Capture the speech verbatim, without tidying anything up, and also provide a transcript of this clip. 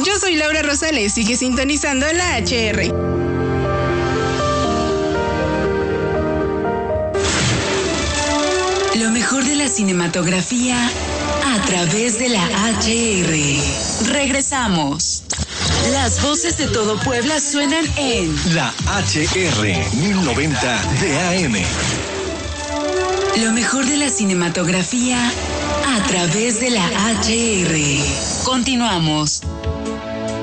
Yo soy Laura Rosales, sigue sintonizando la H R. Lo mejor de la cinematografía a través de la H R. Regresamos. Las voces de todo Puebla suenan en la H R mil noventa de A M. Lo mejor de la cinematografía a través de la H R. Continuamos.